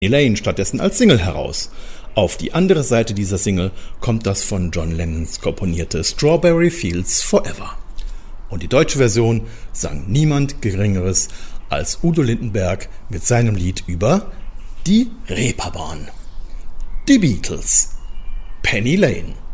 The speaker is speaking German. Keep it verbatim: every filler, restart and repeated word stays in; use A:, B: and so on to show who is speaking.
A: Lane stattdessen als Single heraus. Auf die andere Seite dieser Single kommt das von John Lennons komponierte Strawberry Fields Forever. Und die deutsche Version sang niemand Geringeres als Udo Lindenberg mit seinem Lied über die Reeperbahn. Die Beatles. Penny Lane.